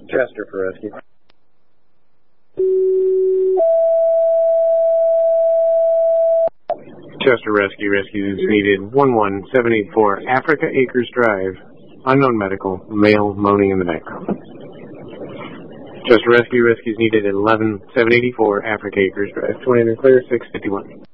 Chester for rescue. Chester Rescue. Rescue is needed 11784 Africa Acres Drive. Unknown medical. Male moaning in the background. Chester Rescue. Rescue is needed at 11784 Africa Acres Drive. 20 clear 651.